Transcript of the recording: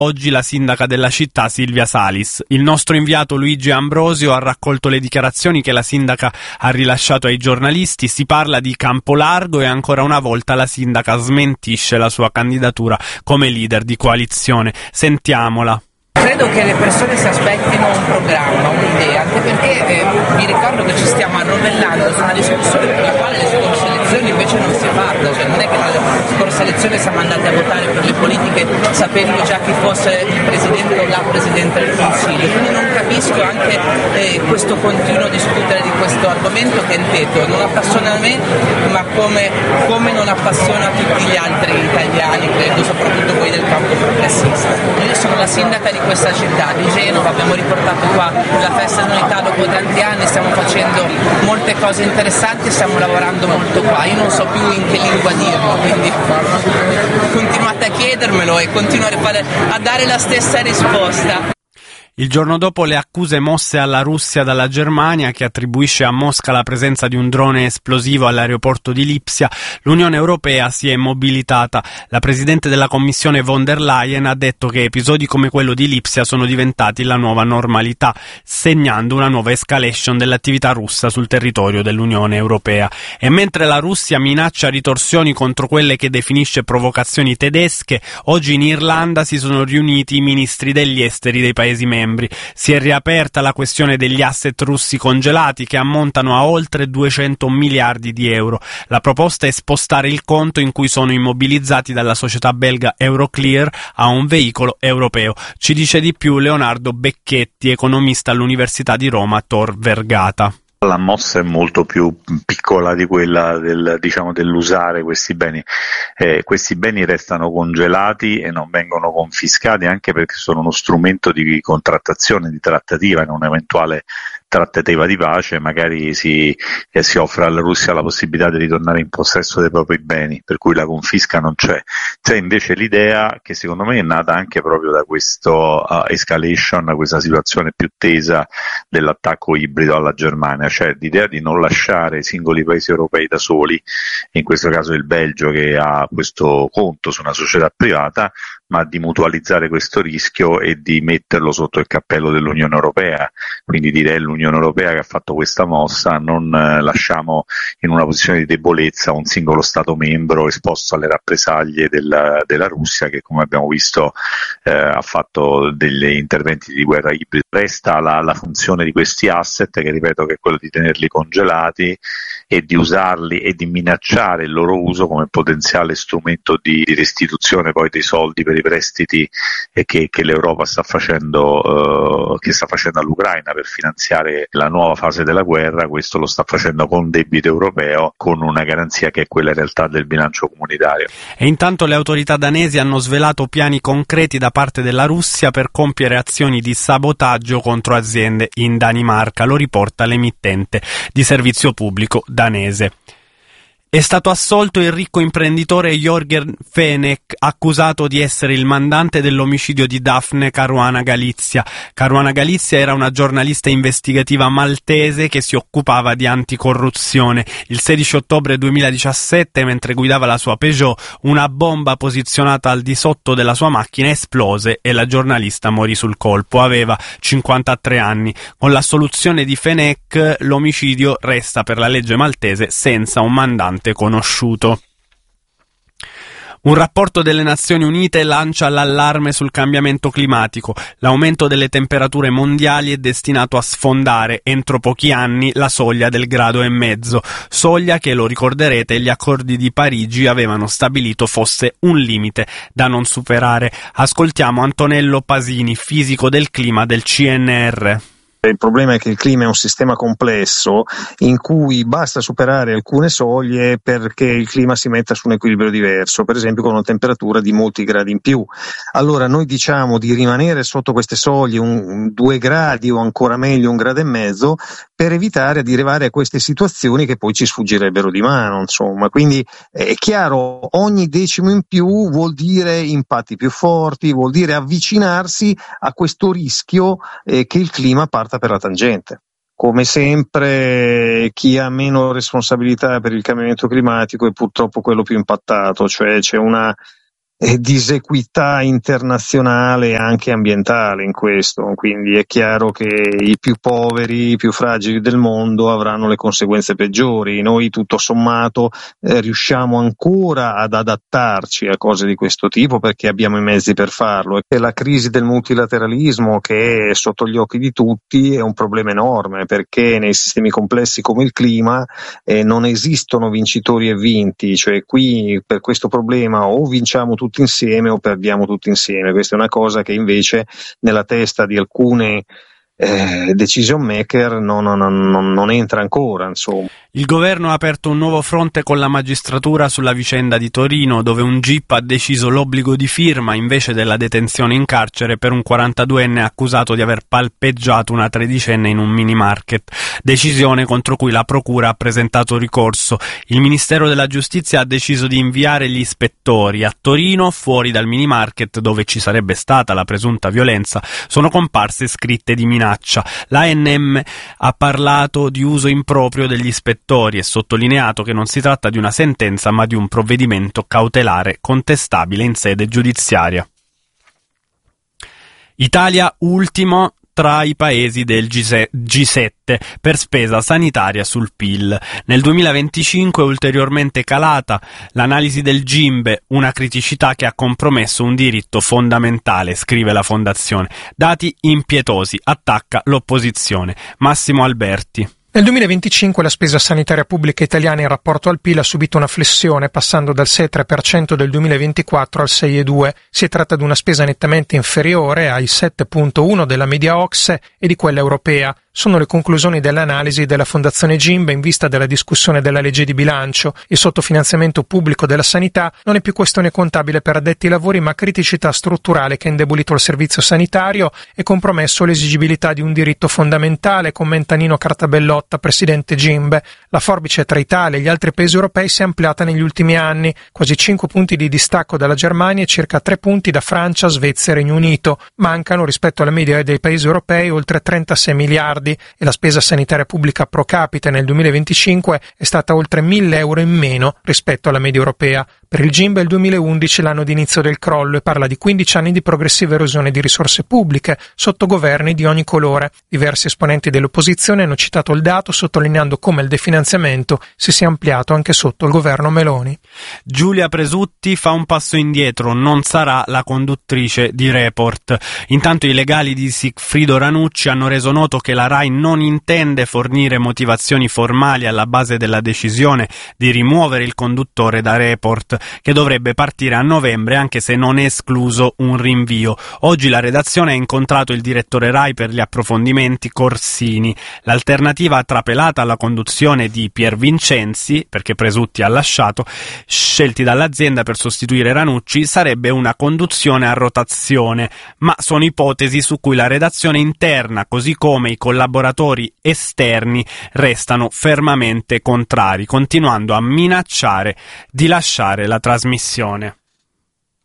Oggi la sindaca della città Silvia Salis. Il nostro inviato Luigi Ambrosio ha raccolto le dichiarazioni che la sindaca ha rilasciato ai giornalisti. Si parla di campo largo e ancora una volta la sindaca smentisce la sua candidatura come leader di coalizione. Sentiamola. Credo che le persone si aspettino un programma, un'idea, anche perché vi ricordo che ci stiamo arrovellando su una discussione per la quale le scorse elezioni invece non si è fatta, cioè non è che nella scorsa elezione siamo andati a votare per le politiche sapendo già chi fosse il Presidente o la Presidente del Consiglio, quindi non capisco anche questo continuo discutere di questo argomento che, ripeto, non appassiona me, ma come non appassiona tutti gli altri italiani, credo, soprattutto quelli del campo progressista. Io sono la sindaca di questa città, di Genova, abbiamo riportato qua la festa dell'unità dopo tanti anni, stiamo facendo molte cose interessanti, stiamo lavorando molto qua, io non so più in che lingua dirlo, quindi continuate a chiedermelo e continuare a dare la stessa risposta. Il giorno dopo le accuse mosse alla Russia dalla Germania, che attribuisce a Mosca la presenza di un drone esplosivo all'aeroporto di Lipsia, l'Unione Europea si è mobilitata. La Presidente della Commissione von der Leyen ha detto che episodi come quello di Lipsia sono diventati la nuova normalità, segnando una nuova escalation dell'attività russa sul territorio dell'Unione Europea. E mentre la Russia minaccia ritorsioni contro quelle che definisce provocazioni tedesche, oggi in Irlanda si sono riuniti i ministri degli esteri dei Paesi membri. Si è riaperta la questione degli asset russi congelati che ammontano a oltre 200 miliardi di euro. La proposta è spostare il conto in cui sono immobilizzati dalla società belga Euroclear a un veicolo europeo. Ci dice di più Leonardo Becchetti, economista all'Università di Roma Tor Vergata. La mossa è molto più piccola di quella dell'usare questi beni. Questi beni restano congelati e non vengono confiscati, anche perché sono uno strumento di contrattazione, di trattativa in un'eventuale trattativa di pace. Magari si offre alla Russia la possibilità di ritornare in possesso dei propri beni, per cui la confisca non c'è. C'è invece l'idea, che secondo me è nata anche proprio da questo escalation, questa situazione più tesa dell'attacco ibrido alla Germania, cioè l'idea di non lasciare i singoli paesi europei da soli, in questo caso il Belgio che ha questo conto su una società privata, ma di mutualizzare questo rischio e di metterlo sotto il cappello dell'Unione Europea. Quindi direi l'Unione Europea che ha fatto questa mossa, non lasciamo in una posizione di debolezza un singolo Stato membro esposto alle rappresaglie della Russia, che come abbiamo visto ha fatto degli interventi di guerra ibrida. Resta la funzione di questi asset, che ripeto che è quello di tenerli congelati e di usarli e di minacciare il loro uso come potenziale strumento di restituzione poi dei soldi per i prestiti che l'Europa sta facendo all'Ucraina per finanziare la nuova fase della guerra. Questo lo sta facendo con debito europeo, con una garanzia che è quella in realtà del bilancio comunitario. E intanto le autorità danesi hanno svelato piani concreti da parte della Russia per compiere azioni di sabotaggio contro aziende in Danimarca, lo riporta l'emittente di servizio pubblico danese. È stato assolto il ricco imprenditore Jörgen Fenek, accusato di essere il mandante dell'omicidio di Daphne Caruana Galizia. Caruana Galizia era una giornalista investigativa maltese che si occupava di anticorruzione. Il 16 ottobre 2017, mentre guidava la sua Peugeot, una bomba posizionata al di sotto della sua macchina esplose e la giornalista morì sul colpo. Aveva 53 anni. Con l'assoluzione di Fenek, l'omicidio resta per la legge maltese senza un mandante conosciuto. Un rapporto delle Nazioni Unite lancia l'allarme sul cambiamento climatico. L'aumento delle temperature mondiali è destinato a sfondare entro pochi anni la soglia del 1,5 gradi, soglia che, lo ricorderete, gli accordi di Parigi avevano stabilito fosse un limite da non superare. Ascoltiamo Antonello Pasini, fisico del clima del CNR. Il problema è che il clima è un sistema complesso in cui basta superare alcune soglie perché il clima si metta su un equilibrio diverso, per esempio con una temperatura di molti gradi in più. Allora noi diciamo di rimanere sotto queste soglie 2 gradi o ancora meglio 1,5 gradi per evitare di arrivare a queste situazioni che poi ci sfuggirebbero di mano, insomma. Quindi è chiaro, ogni decimo in più vuol dire impatti più forti, vuol dire avvicinarsi a questo rischio che il clima parta per la tangente. Come sempre, chi ha meno responsabilità per il cambiamento climatico è purtroppo quello più impattato, cioè c'è una disequità internazionale e anche ambientale in questo, quindi è chiaro che i più poveri, i più fragili del mondo avranno le conseguenze peggiori. Noi tutto sommato riusciamo ancora ad adattarci a cose di questo tipo perché abbiamo i mezzi per farlo, e la crisi del multilateralismo, che è sotto gli occhi di tutti, è un problema enorme, perché nei sistemi complessi come il clima non esistono vincitori e vinti, cioè qui per questo problema o vinciamo tutti insieme o perdiamo tutti insieme. Questa è una cosa che invece nella testa di alcune decision maker non entra ancora, insomma. Il governo ha aperto un nuovo fronte con la magistratura sulla vicenda di Torino, dove un GIP ha deciso l'obbligo di firma invece della detenzione in carcere per un 42enne accusato di aver palpeggiato una tredicenne in un mini market, decisione contro cui la procura ha presentato ricorso. Il Ministero della Giustizia ha deciso di inviare gli ispettori. A Torino, fuori dal mini market dove ci sarebbe stata la presunta violenza, sono comparse scritte di minaccia. L'ANM ha parlato di uso improprio degli ispettori e sottolineato che non si tratta di una sentenza ma di un provvedimento cautelare contestabile in sede giudiziaria. Italia ultimo tra i paesi del G7 per spesa sanitaria sul PIL. Nel 2025 è ulteriormente calata l'analisi del GIMBE, una criticità che ha compromesso un diritto fondamentale, scrive la Fondazione. Dati impietosi, attacca l'opposizione. Massimo Alberti. Nel 2025 la spesa sanitaria pubblica italiana in rapporto al PIL ha subito una flessione, passando dal 6,3% del 2024 al 6,2%. Si tratta di una spesa nettamente inferiore ai 7,1% della media OCSE e di quella europea. Sono le conclusioni dell'analisi della Fondazione GIMBE in vista della discussione della legge di bilancio. Il sottofinanziamento pubblico della sanità non è più questione contabile per addetti ai lavori, ma criticità strutturale che ha indebolito il servizio sanitario e compromesso l'esigibilità di un diritto fondamentale, commenta Nino Cartabellotta, presidente GIMBE. La forbice tra Italia e gli altri paesi europei si è ampliata negli ultimi anni, quasi 5 punti di distacco dalla Germania e circa 3 punti da Francia, Svezia e Regno Unito. Mancano, rispetto alla media dei paesi europei, oltre 36 miliardi e la spesa sanitaria pubblica pro capite nel 2025 è stata oltre 1.000 euro in meno rispetto alla media europea. Per il GIMBE il 2011 è l'anno di inizio del crollo e parla di 15 anni di progressiva erosione di risorse pubbliche sotto governi di ogni colore. Diversi esponenti dell'opposizione hanno citato il dato sottolineando come il definanziamento si sia ampliato anche sotto il governo Meloni. Giulia Presutti fa un passo indietro, non sarà la conduttrice di Report. Intanto i legali di Sigfrido Ranucci hanno reso noto che la RAI non intende fornire motivazioni formali alla base della decisione di rimuovere il conduttore da Report, che dovrebbe partire a novembre, anche se non è escluso un rinvio. Oggi la redazione ha incontrato il direttore RAI per gli approfondimenti, Corsini. L'alternativa trapelata alla conduzione di Pier Vincenzi, perché Presutti ha lasciato, scelti dall'azienda per sostituire Ranucci, sarebbe una conduzione a rotazione, ma sono ipotesi su cui la redazione interna, così come i collaboratori esterni, restano fermamente contrari, continuando a minacciare di lasciare la trasmissione.